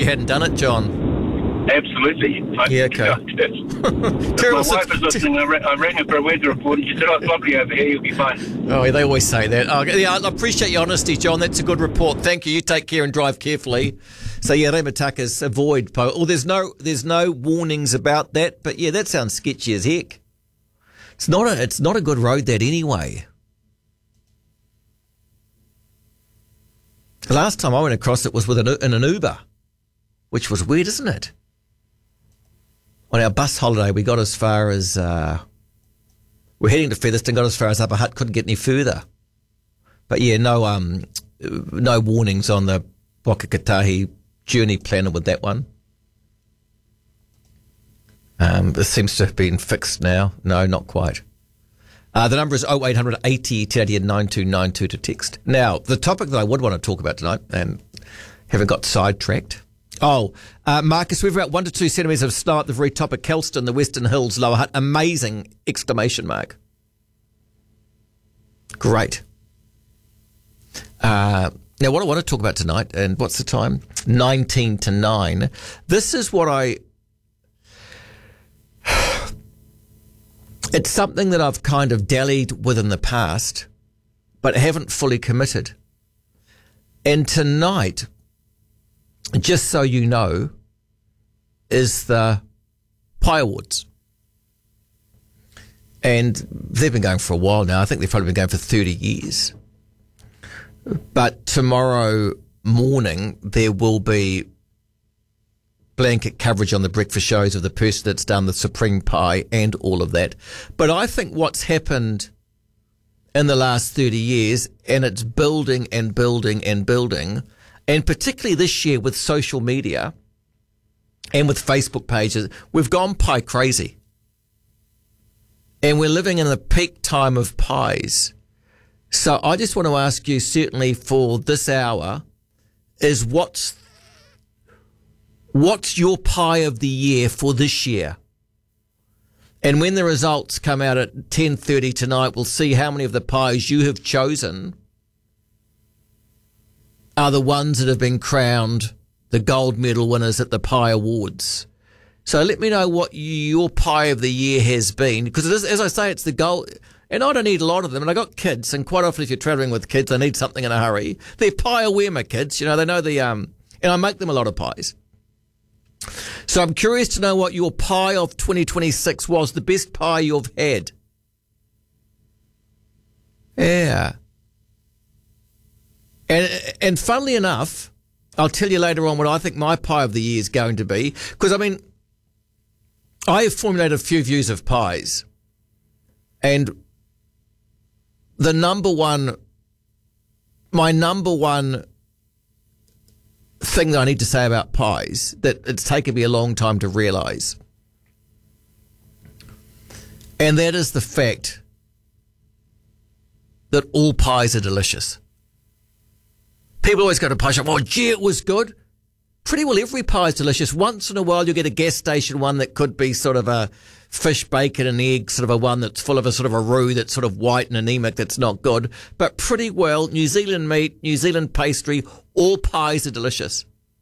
hadn't done it, John. Absolutely. Yeah, okay. My wife is listening. I rang her for a weather report and she said, it's lovely over here, you'll be fine. Oh, they always say that. Oh, yeah, I appreciate your honesty, John. That's a good report. Thank you. You take care and drive carefully. So, yeah, Rematakas, avoid there's no warnings about that, but yeah, that sounds sketchy as heck. It's not a good road, that, anyway. The last time I went across it was in an Uber, which was weird, isn't it? On our bus holiday, we got as far as... we're heading to Featherston, got as far as Upper Hutt, couldn't get any further. But yeah, no warnings on the Whakakatahi journey planner with that one. It seems to have been fixed now. No, not quite. The number is 0800 80 9292 to text. Now, the topic that I would want to talk about tonight, and haven't got sidetracked. Marcus, we've about 1 to 2 centimetres of snow at the very top of Kelston, the Western Hills, Lower Hutt. Amazing! Exclamation mark. Great. Now, what I want to talk about tonight, and what's the time? 19 to 9. This is what it's something that I've kind of dallied with in the past, but haven't fully committed. And tonight, just so you know, is the Pie Awards. And they've been going for a while now. I think they've probably been going for 30 years. But tomorrow morning, there will be blanket coverage on the breakfast shows of the person that's done the supreme pie and all of that. But I think what's happened in the last 30 years, and it's building and building and building, and particularly this year with social media and with Facebook pages, we've gone pie crazy. And we're living in the peak time of pies. So I just want to ask you, certainly for this hour, is what's your pie of the year for this year? And when the results come out at 10:30 tonight, we'll see how many of the pies you have chosen are the ones that have been crowned the gold medal winners at the Pie Awards. So let me know what your pie of the year has been, because it is, as I say, it's the gold. And I don't need a lot of them. And I got kids, and quite often if you're travelling with kids, they need something in a hurry. They're pie aware, my kids. You know, they know and I make them a lot of pies. So I'm curious to know what your pie of 2026 was, the best pie you've had. Yeah. And funnily enough, I'll tell you later on what I think my pie of the year is going to be. Because, I mean, I have formulated a few views of pies. And my number one thing that I need to say about pies that it's taken me a long time to realise, and that is the fact that all pies are delicious. People always go to pie shop, oh, gee, it was good. Pretty well every pie is delicious. Once in a while you get a gas station one that could be sort of a fish, bacon and egg, sort of a one that's full of a sort of a roux that's sort of white and anemic that's not good. But pretty well, New Zealand meat, New Zealand pastry, all pies are delicious.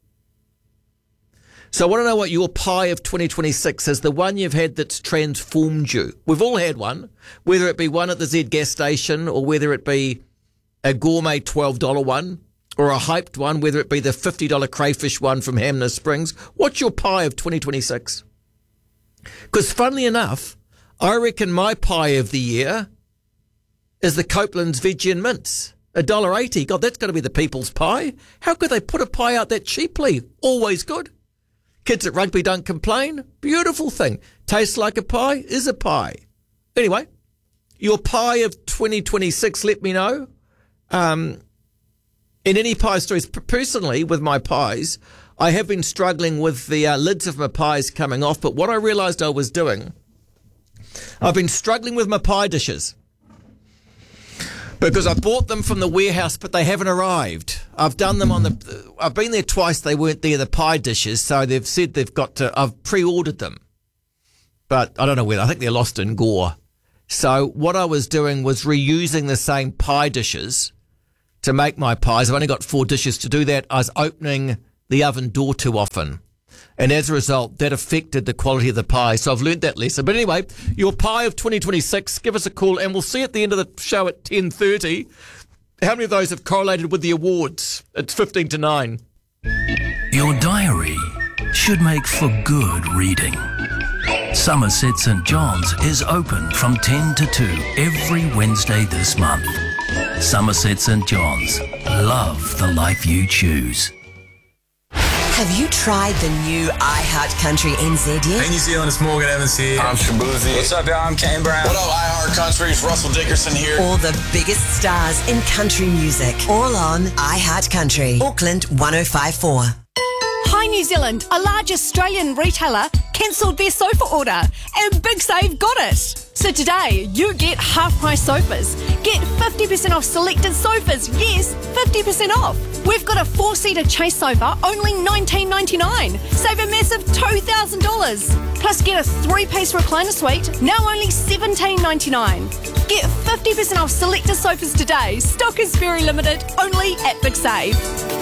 So I want to know what your pie of 2026 is, the one you've had that's transformed you. We've all had one, whether it be one at the Z gas station or whether it be a gourmet $12 one or a hyped one, whether it be the $50 crayfish one from Hamner Springs. What's your pie of 2026? Because funnily enough, I reckon my pie of the year is the Copeland's Veggie and Mince. $1.80. God, that's going to be the people's pie. How could they put a pie out that cheaply? Always good. Kids at rugby don't complain. Beautiful thing. Tastes like a pie, is a pie. Anyway, your pie of 2026, let me know. In any pie stories, personally, with my pies, I have been struggling with the lids of my pies coming off, but what I realised I was doing, I've been struggling with my pie dishes because I bought them from the warehouse, but they haven't arrived. I've done them I've been there twice, they weren't there, the pie dishes, so they've said I've pre-ordered them. But I don't know whether, I think they're lost in Gore. So what I was doing was reusing the same pie dishes to make my pies. I've only got 4 dishes to do that. I was opening the oven door too often. And as a result, that affected the quality of the pie. So I've learned that lesson. But anyway, your pie of 2026, give us a call and we'll see at the end of the show at 10:30 how many of those have correlated with the awards. It's 15 to 9. Your diary should make for good reading. Somerset St John's is open from 10 to 2 every Wednesday this month. Somerset St John's. Love the life you choose. Have you tried the new iHeart Country NZ yet? Hey New Zealand, it's Morgan Evans here. I'm Shabuzi. What's up, y'all? I'm Kane Brown. What up, iHeart Country? It's Russell Dickerson here. All the biggest stars in country music, all on iHeart Country. Auckland 105.4. Hi New Zealand, a large Australian retailer cancelled their sofa order and Big Save got it. So today you get half price sofas. Get 50% off selected sofas. Yes, 50% off. We've got a 4-seater Chase sofa, only $19.99. Save a massive $2,000. Plus get a 3-piece recliner suite, now only $17.99. Get 50% off selected sofas today. Stock is very limited, only at Big Save.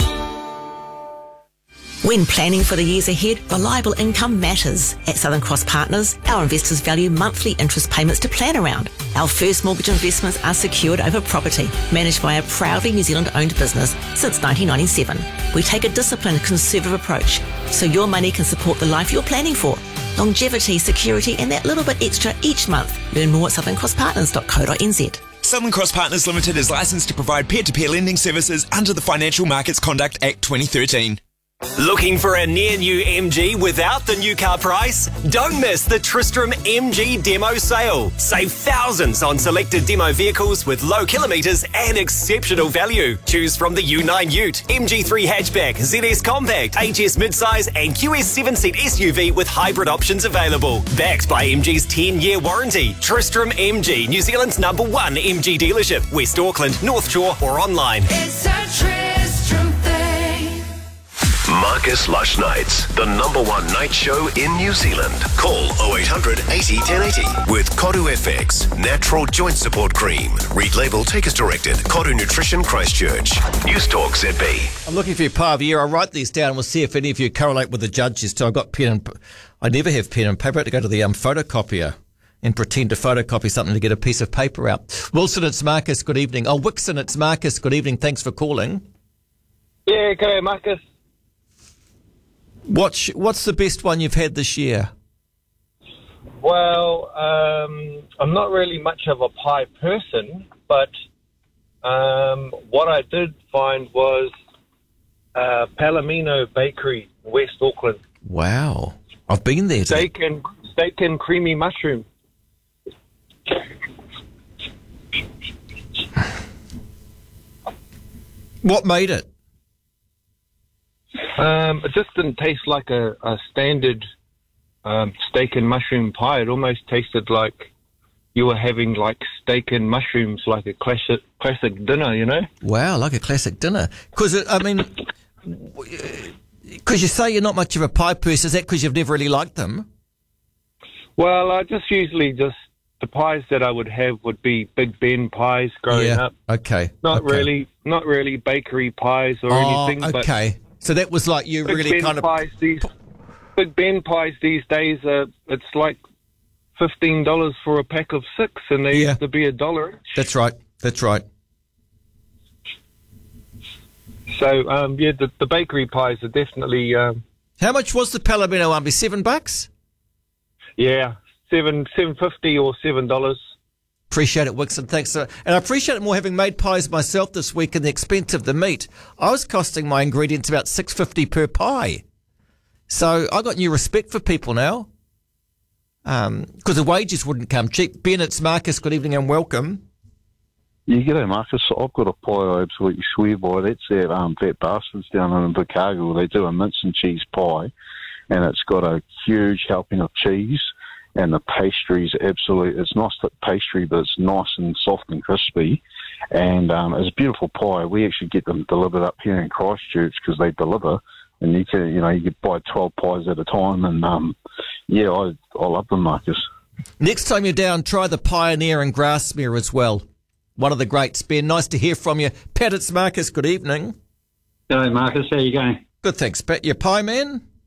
When planning for the years ahead, reliable income matters. At Southern Cross Partners, our investors value monthly interest payments to plan around. Our first mortgage investments are secured over property, managed by a proudly New Zealand-owned business since 1997. We take a disciplined, conservative approach, so your money can support the life you're planning for. Longevity, security, and that little bit extra each month. Learn more at southerncrosspartners.co.nz. Southern Cross Partners Limited is licensed to provide peer-to-peer lending services under the Financial Markets Conduct Act 2013. Looking for a near new MG without the new car price? Don't miss the Tristram MG demo sale. Save thousands on selected demo vehicles with low kilometres and exceptional value. Choose from the U9 Ute, MG3 hatchback, ZS compact, HS midsize and QS 7-seat SUV with hybrid options available. Backed by MG's 10-year warranty. Tristram MG, New Zealand's #1 MG dealership. West Auckland, North Shore or online. It's a Tristram thing. Marcus Lush Nights, the #1 night show in New Zealand. Call 0800 80 1080 with Koru FX, natural joint support cream. Read label, take as directed. Koru Nutrition Christchurch. News Talk ZB. I'm looking for your pie of the year. I'll write these down. We'll see if any of you correlate with the judges. So I've got pen and... I never have pen and paper. I have to go to the photocopier and pretend to photocopy something to get a piece of paper out. Wilson, it's Marcus. Good evening. Oh, Wixon, it's Marcus. Good evening. Thanks for calling. Yeah, okay, Marcus. What's the best one you've had this year? Well, I'm not really much of a pie person, but what I did find was Palomino Bakery, West Auckland. Wow. I've been there. Steak and creamy mushroom. What made it? It just didn't taste like a standard steak and mushroom pie. It almost tasted like you were having like steak and mushrooms, like a classic dinner, you know? Wow, like a classic dinner. Because you say you're not much of a pie person. Is that because you've never really liked them? Well, I just usually the pies that I would have would be Big Ben pies growing up. Okay. Not really bakery pies or anything. Okay. So that was like you Big really Ben kind of... pies, Big Ben pies these days, it's like $15 for a pack of 6, and they used to be $1 each. That's right. So, the bakery pies are definitely... How much was the Palomino one? Be $7? Yeah, $7.50 or $7. Appreciate it, Wixon. Thanks. And I appreciate it more having made pies myself this week and the expense of the meat. I was costing my ingredients about $6.50 per pie. So I got new respect for people now because the wages wouldn't come cheap. Ben, it's Marcus. Good evening and welcome. Yeah, g'day, Marcus. I've got a pie I absolutely swear by. That's that Fat Bastards down in Invercargill. They do a mince and cheese pie, and it's got a huge helping of cheese. And the pastry's it's nice thick pastry, but it's nice and soft and crispy. And it's a beautiful pie. We actually get them delivered up here in Christchurch because they deliver. And you can buy 12 pies at a time. And I love them, Marcus. Next time you're down, try the Pioneer and Grasmere as well. One of the greats, Ben. Nice to hear from you. Pat, it's Marcus. Good evening. Hello, Marcus. How are you going? Good, thanks, Pat. Your pie man?